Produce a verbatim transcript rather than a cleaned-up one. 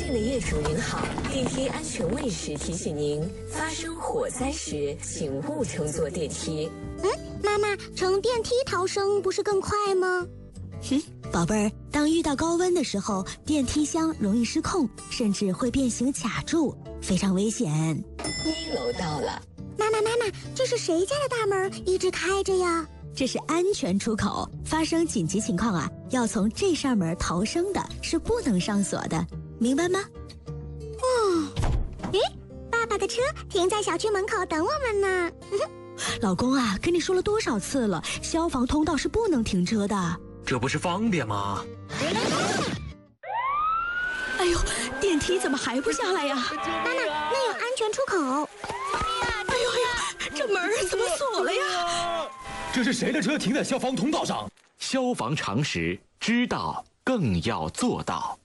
敬的业主您好，电梯安全卫士提醒您，发生火灾时请勿乘坐电梯。 嗯，妈妈，乘电梯逃生不是更快吗？ 哼，宝贝儿，当遇到高温的时候，电梯箱容易失控，甚至会变形卡住，非常危险。 一楼到了。 妈妈，妈妈，这是谁家的大门一直开着呀？ 这是安全出口，发生紧急情况啊，要从这扇门逃生的，是不能上锁的，明白吗？ 嗯，咦，爸爸的车停在小区门口等我们呢。 老公啊，跟你说了多少次了，消防通道是不能停车的。 这不是方便吗？ 哎呦，电梯怎么还不下来呀？ 妈妈，那有安全出口。 哎呦呀，这门怎么锁了呀？ 这是谁的车停在消防通道上？消防常识，知道更要做到。